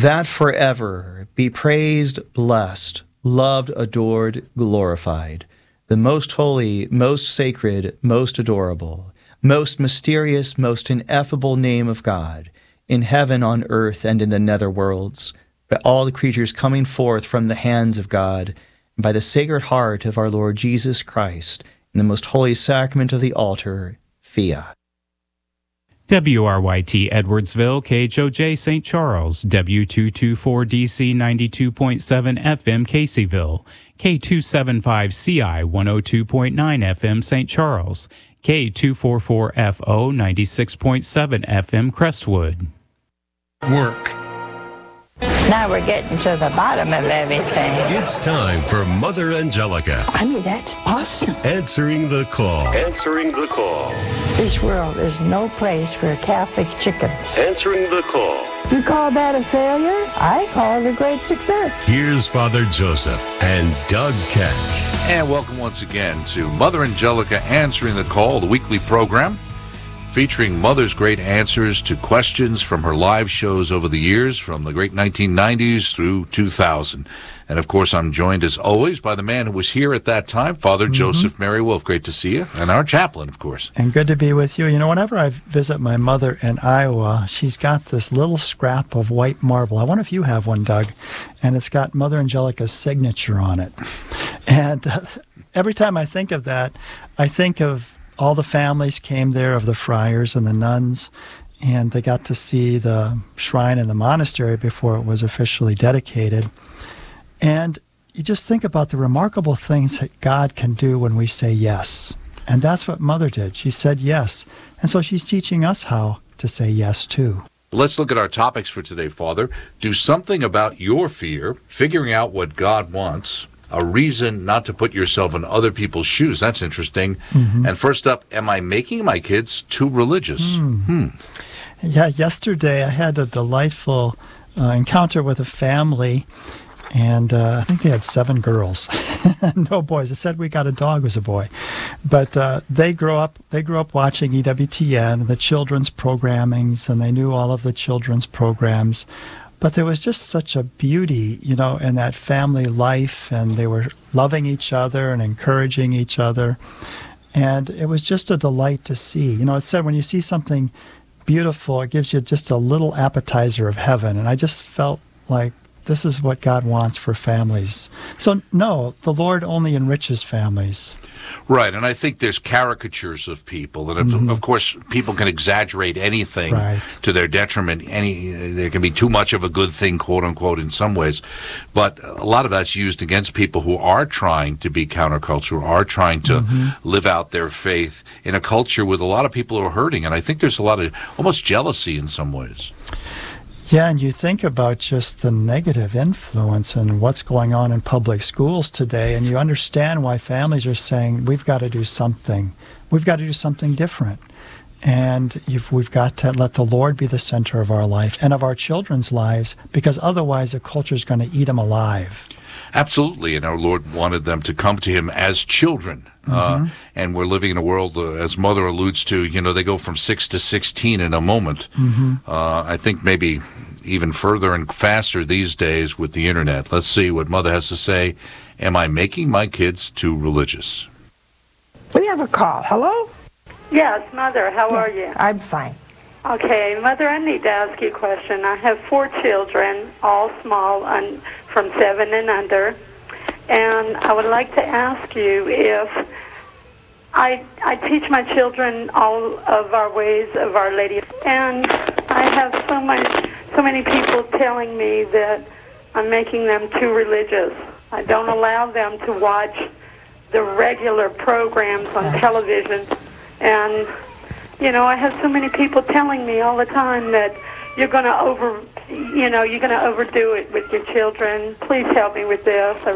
that forever be praised, blessed, loved, adored, glorified, the most holy, most sacred, most adorable, most mysterious, most ineffable name of God, in heaven, on earth, and in the nether worlds, by all the creatures coming forth from the hands of God, and by the Sacred Heart of our Lord Jesus Christ, in the most holy sacrament of the altar, Fiat. WRYT Edwardsville, KHOJ St. Charles, W224DC 92.7 FM Caseyville, K275CI 102.9 FM St. Charles, K244FO 96.7 FM Crestwood. Work. Now we're getting to the bottom of everything. It's time for Mother Angelica. I mean, that's awesome. Answering the call. Answering the call. This world is no place for Catholic chickens. Answering the call. You call that a failure? I call it a great success. Here's Father Joseph and Doug Keck. And welcome once again to Mother Angelica Answering the Call, the weekly program featuring Mother's great answers to questions from her live shows over the years, from the great 1990s through 2000. And, of course, I'm joined, as always, by the man who was here at that time, Father Joseph Mary Wolf. Great to see you. And our chaplain, of course. And good to be with you. You know, whenever I visit my mother in Iowa, she's got this little scrap of white marble. I wonder if you have one, Doug. And it's got Mother Angelica's signature on it. And every time I think of that, I think of all the families came there of the friars and the nuns, and they got to see the shrine in the monastery before it was officially dedicated. And you just think about the remarkable things that God can do when we say yes. And that's what Mother did. She said yes. And so she's teaching us how to say yes, too. Let's look at our topics for today, Father. Do something about your fear, figuring out what God wants, a reason not to put yourself in other people's shoes. That's interesting. And first up, am I making my kids too religious? Yeah, yesterday I had a delightful encounter with a family, and I think they had 7 girls. No boys. They said we got a dog as a boy. But they grew up watching EWTN and the children's programmings, and they knew all of the children's programs. But there was just such a beauty, you know, in that family life, and they were loving each other and encouraging each other. And it was just a delight to see. You know, it said when you see something beautiful, it gives you just a little appetizer of heaven. And I just felt like this is what God wants for families. So, no, the Lord only enriches families. Right, and I think there's caricatures of people, and of course, people can exaggerate anything to their detriment. There can be too much of a good thing, quote unquote, in some ways, but a lot of that's used against people who are trying to be countercultural, are trying to live out their faith in a culture with a lot of people who are hurting, and I think there's a lot of almost jealousy in some ways. Yeah, and you think about just the negative influence and what's going on in public schools today, and you understand why families are saying, we've got to do something. We've got to do something different. And we've got to let the Lord be the center of our life and of our children's lives, because otherwise the culture is going to eat them alive. Absolutely, and our Lord wanted them to come to Him as children. And we're living in a world, as Mother alludes to, you know, they go from 6 to 16 in a moment. I think maybe even further and faster these days with the Internet. Let's see what Mother has to say. Am I making my kids too religious? We have a call. Hello? Yes, Mother, how are you? I'm fine. Okay, Mother, I need to ask you a question. I have 4 children, all small, from 7 and under. And I would like to ask you if I teach my children all of our ways of Our Lady, and I have so many people telling me that I'm making them too religious. I don't allow them to watch the regular programs on television, and you know, I have so many people telling me all the time that you're going to overdo it with your children. Please help me with this.